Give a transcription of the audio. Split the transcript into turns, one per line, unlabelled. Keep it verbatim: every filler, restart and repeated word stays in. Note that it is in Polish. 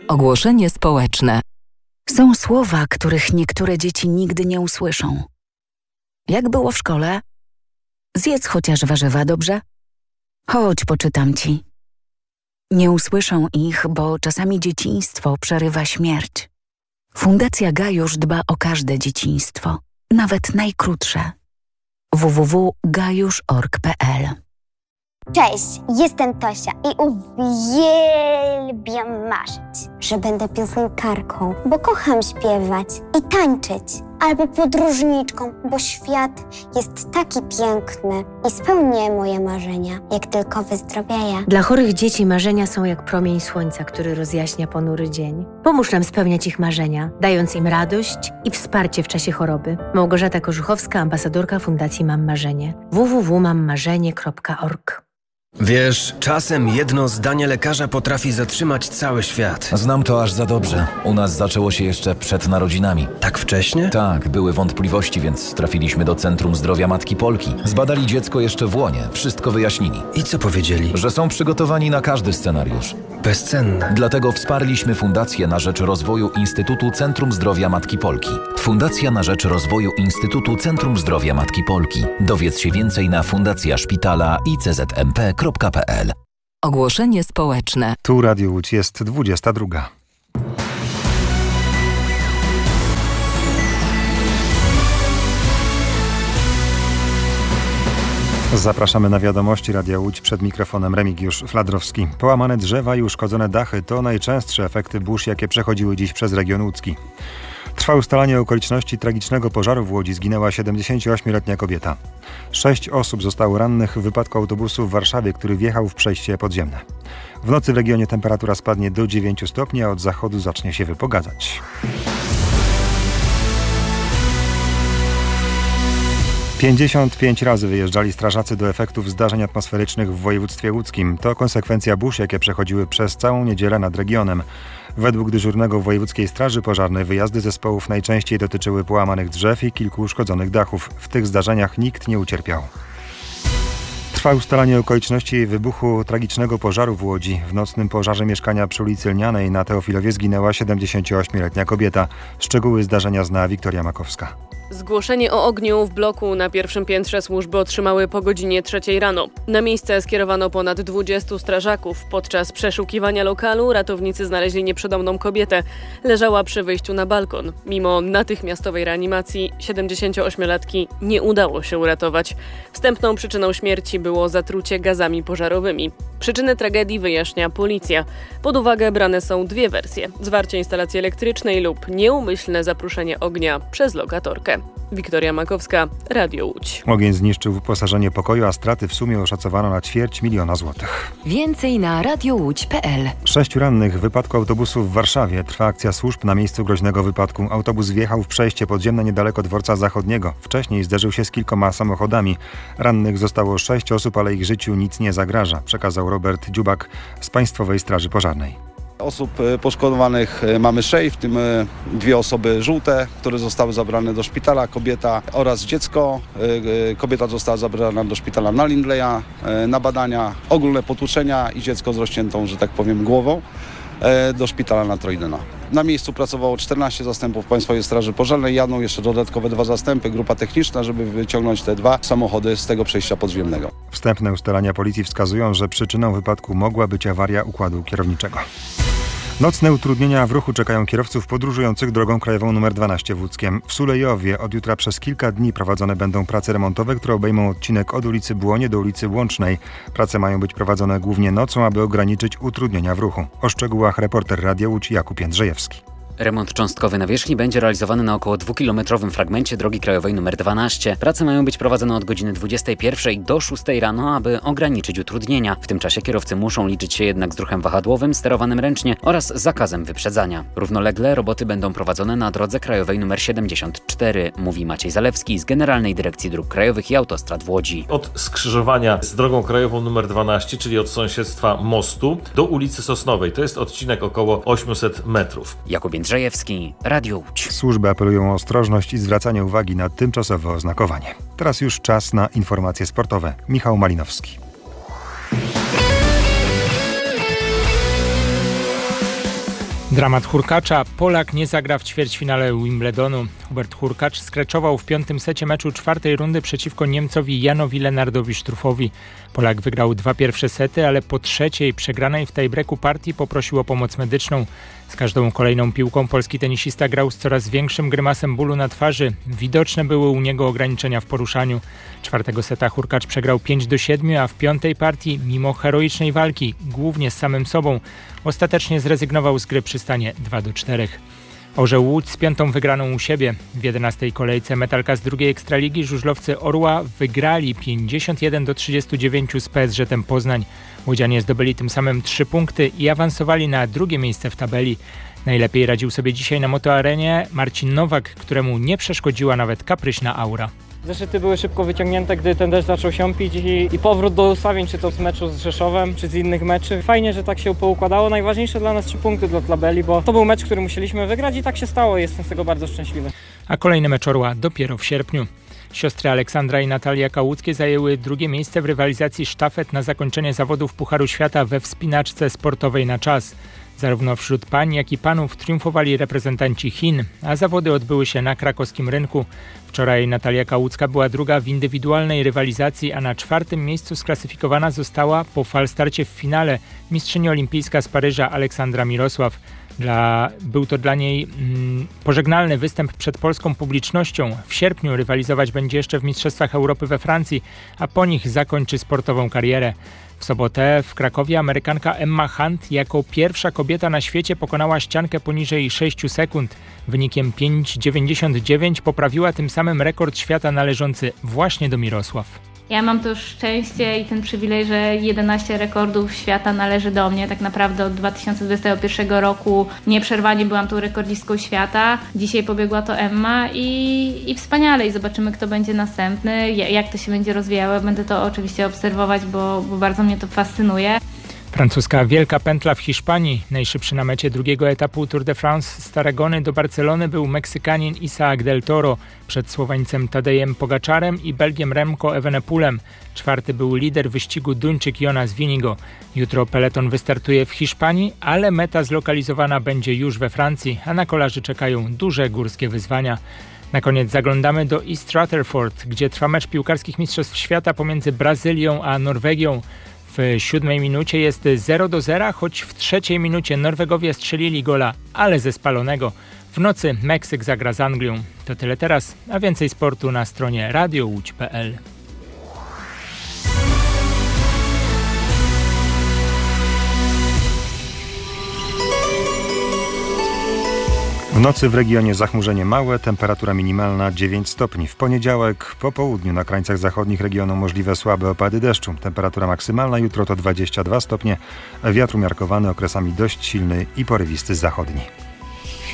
Ogłoszenie społeczne.
Są słowa, których niektóre dzieci nigdy nie usłyszą. Jak było w szkole? Zjedz chociaż warzywa, dobrze? Chodź, poczytam ci. Nie usłyszą ich, bo czasami dzieciństwo przerywa śmierć. Fundacja Gajusz dba o każde dzieciństwo, nawet najkrótsze. w w w kropka gajusz kropka org kropka p l.
Cześć, jestem Tosia i uwielbiam marzyć, że będę piosenkarką, bo kocham śpiewać i tańczyć, albo podróżniczką, bo świat jest taki piękny i spełnię moje marzenia, jak tylko wyzdrowieję.
Dla chorych dzieci marzenia są jak promień słońca, który rozjaśnia ponury dzień. Pomóż nam spełniać ich marzenia, dając im radość i wsparcie w czasie choroby. Małgorzata Korzuchowska, ambasadorka Fundacji Mam Marzenie. w w w kropka mam marzenie kropka org.
Wiesz, czasem jedno zdanie lekarza potrafi zatrzymać cały świat.
Znam to aż za dobrze. U nas zaczęło się jeszcze przed narodzinami.
Tak wcześnie?
Tak, były wątpliwości, więc trafiliśmy do Centrum Zdrowia Matki Polki. Zbadali dziecko jeszcze w łonie, wszystko wyjaśnili.
I co powiedzieli?
Że są przygotowani na każdy scenariusz.
Bezcenne.
Dlatego wsparliśmy Fundację na rzecz rozwoju Instytutu Centrum Zdrowia Matki Polki. Fundacja na rzecz rozwoju Instytutu Centrum Zdrowia Matki Polki. Dowiedz się więcej na fundacja szpitala i c z m p kropka p l.
Ogłoszenie społeczne.
Tu Radio Łódź, jest dwudziesta druga. Zapraszamy na wiadomości Radia Łódź, przed mikrofonem Remigiusz Fladrowski. Połamane drzewa i uszkodzone dachy to najczęstsze efekty burz, jakie przechodziły dziś przez region łódzki. Trwa ustalanie okoliczności tragicznego pożaru w Łodzi. Zginęła siedemdziesięcioośmioletnia kobieta. Sześć osób zostało rannych w wypadku autobusu w Warszawie, który wjechał w przejście podziemne. W nocy w regionie temperatura spadnie do dziewięciu stopni, a od zachodu zacznie się wypogadzać. pięćdziesiąt pięć razy wyjeżdżali strażacy do efektów zdarzeń atmosferycznych w województwie łódzkim. To konsekwencja burz, jakie przechodziły przez całą niedzielę nad regionem. Według dyżurnego Wojewódzkiej Straży Pożarnej wyjazdy zespołów najczęściej dotyczyły połamanych drzew i kilku uszkodzonych dachów. W tych zdarzeniach nikt nie ucierpiał. Trwa ustalanie okoliczności wybuchu tragicznego pożaru w Łodzi. W nocnym pożarze mieszkania przy ulicy Lnianej na Teofilowie zginęła siedemdziesięcioośmioletnia kobieta. Szczegóły zdarzenia zna Wiktoria Makowska.
Zgłoszenie o ogniu w bloku na pierwszym piętrze służby otrzymały po godzinie trzeciej rano. Na miejsce skierowano ponad dwudziestu strażaków. Podczas przeszukiwania lokalu ratownicy znaleźli nieprzytomną kobietę. Leżała przy wyjściu na balkon. Mimo natychmiastowej reanimacji siedemdziesięcioośmiolatki nie udało się uratować. Wstępną przyczyną śmierci było zatrucie gazami pożarowymi. Przyczyny tragedii wyjaśnia policja. Pod uwagę brane są dwie wersje: zwarcie instalacji elektrycznej lub nieumyślne zapruszenie ognia przez lokatorkę. Wiktoria Makowska, Radio Łódź.
Ogień zniszczył wyposażenie pokoju, a straty w sumie oszacowano na ćwierć miliona złotych.
Więcej na radiowódź kropka p l.
Sześciu rannych w wypadku autobusu w Warszawie. Trwa akcja służb na miejscu groźnego wypadku. Autobus wjechał w przejście podziemne niedaleko dworca zachodniego. Wcześniej zderzył się z kilkoma samochodami. Rannych zostało sześć osób, ale ich życiu nic nie zagraża, przekazał Robert Dziubak z Państwowej Straży Pożarnej.
Osób poszkodowanych mamy sześć, w tym dwie osoby żółte, które zostały zabrane do szpitala, kobieta oraz dziecko. Kobieta została zabrana do szpitala na Lindleya na badania, ogólne potłuczenia i dziecko z rozciętą, że tak powiem, głową do szpitala na Trojdena. Na miejscu pracowało czternaście zastępów Państwowej Straży Pożarnej, jadą jeszcze dodatkowe dwa zastępy, grupa techniczna, żeby wyciągnąć te dwa samochody z tego przejścia podziemnego.
Wstępne ustalenia policji wskazują, że przyczyną wypadku mogła być awaria układu kierowniczego. Nocne utrudnienia w ruchu czekają kierowców podróżujących drogą krajową nr dwanaście w Łódzkiem. W Sulejowie od jutra przez kilka dni prowadzone będą prace remontowe, które obejmą odcinek od ulicy Błonie do ulicy Łącznej. Prace mają być prowadzone głównie nocą, aby ograniczyć utrudnienia w ruchu. O szczegółach reporter Radia Łódź Jakub Jędrzejewski.
Remont cząstkowy nawierzchni będzie realizowany na około dwukilometrowym fragmencie drogi krajowej nr dwanaście. Prace mają być prowadzone od godziny dwudziestej pierwszej do szóstej rano, aby ograniczyć utrudnienia. W tym czasie kierowcy muszą liczyć się jednak z ruchem wahadłowym, sterowanym ręcznie oraz zakazem wyprzedzania. Równolegle roboty będą prowadzone na drodze krajowej nr siedemdziesiąt cztery, mówi Maciej Zalewski z Generalnej Dyrekcji Dróg Krajowych i Autostrad w Łodzi.
Od skrzyżowania z drogą krajową nr dwanaście, czyli od sąsiedztwa mostu, do ulicy Sosnowej. To jest odcinek około osiemset metrów.
Jakub Jędrzejewski, Radio Łódź.
Służby apelują o ostrożność i zwracanie uwagi na tymczasowe oznakowanie. Teraz już czas na informacje sportowe. Michał Malinowski.
Dramat Hurkacza. Polak nie zagra w ćwierćfinale Wimbledonu. Hubert Hurkacz skreczował w piątym secie meczu czwartej rundy przeciwko Niemcowi Janowi Lenardowi-Strufowi. Polak wygrał dwa pierwsze sety, ale po trzeciej przegranej w tiebreaku partii poprosił o pomoc medyczną. Z każdą kolejną piłką polski tenisista grał z coraz większym grymasem bólu na twarzy. Widoczne były u niego ograniczenia w poruszaniu. Czwartego seta Hurkacz przegrał pięć do siedmiu, a w piątej partii, mimo heroicznej walki, głównie z samym sobą, ostatecznie zrezygnował z gry przy stanie dwa do czterech. Orzeł Łódź z piątą wygraną u siebie. W jedenastej kolejce Metalka z drugiej Ekstraligi żużlowcy Orła wygrali pięćdziesiąt jeden do trzydziestu dziewięciu z P S Z-em Poznań. Łodzianie zdobyli tym samym trzy punkty i awansowali na drugie miejsce w tabeli. Najlepiej radził sobie dzisiaj na motoarenie Marcin Nowak, któremu nie przeszkodziła nawet kapryśna aura.
Zeszyty były szybko wyciągnięte, gdy ten deszcz zaczął siąpić i, i powrót do ustawień, czy to z meczu z Rzeszowem, czy z innych meczy. Fajnie, że tak się poukładało. Najważniejsze dla nas trzy punkty dla tabeli, bo to był mecz, który musieliśmy wygrać i tak się stało. Jestem z tego bardzo szczęśliwy.
A kolejny mecz Orła dopiero w sierpniu. Siostry Aleksandra i Natalia Kałuckie zajęły drugie miejsce w rywalizacji sztafet na zakończenie zawodów Pucharu Świata we wspinaczce sportowej na czas. Zarówno wśród pań, jak i panów triumfowali reprezentanci Chin, a zawody odbyły się na krakowskim rynku. Wczoraj Natalia Kałucka była druga w indywidualnej rywalizacji, a na czwartym miejscu sklasyfikowana została po falstarcie w finale mistrzyni olimpijska z Paryża Aleksandra Mirosław. Dla, był to dla niej mm, pożegnalny występ przed polską publicznością. W sierpniu rywalizować będzie jeszcze w Mistrzostwach Europy we Francji, a po nich zakończy sportową karierę. W sobotę w Krakowie Amerykanka Emma Hunt jako pierwsza kobieta na świecie pokonała ściankę poniżej sześciu sekund. Wynikiem pięć dziewięćdziesiąt dziewięć poprawiła tym samym rekord świata należący właśnie do Mirosław.
Ja mam to szczęście i ten przywilej, że jedenaście rekordów świata należy do mnie. Tak naprawdę od dwa tysiące dwudziestego pierwszego roku nieprzerwanie byłam tą rekordistką świata. Dzisiaj pobiegła to Emma i, i wspaniale. I zobaczymy, kto będzie następny, jak to się będzie rozwijało. Będę to oczywiście obserwować, bo, bo bardzo mnie to fascynuje.
Francuska Wielka Pętla w Hiszpanii. Najszybszy na mecie drugiego etapu Tour de France z Tarragony do Barcelony był Meksykanin Isaac del Toro przed Słoweńcem Tadejem Pogaczarem i Belgiem Remco Evenepoelem. Czwarty był lider wyścigu Duńczyk Jonas Vinigo. Jutro peleton wystartuje w Hiszpanii, ale meta zlokalizowana będzie już we Francji, a na kolarzy czekają duże górskie wyzwania. Na koniec zaglądamy do East Rutherford, gdzie trwa mecz piłkarskich mistrzostw świata pomiędzy Brazylią a Norwegią. W siódmej minucie jest zero do zera, choć w trzeciej minucie Norwegowie strzelili gola, ale ze spalonego. W nocy Meksyk zagra z Anglią. To tyle teraz, a więcej sportu na stronie radio łódź kropka p l.
W nocy w regionie zachmurzenie małe, temperatura minimalna dziewięć stopni. W poniedziałek po południu na krańcach zachodnich regionu możliwe słabe opady deszczu. Temperatura maksymalna jutro to dwadzieścia dwa stopnie, wiatr umiarkowany okresami dość silny i porywisty zachodni.